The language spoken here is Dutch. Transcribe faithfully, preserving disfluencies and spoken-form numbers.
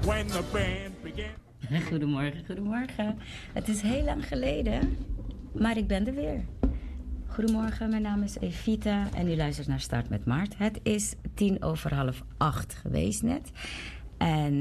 when the band began. Goedemorgen, goedemorgen. Het is heel lang geleden, maar ik ben er weer. Goedemorgen, mijn naam is Evita en u luistert naar Start met Maart. Het is tien over half acht geweest net. En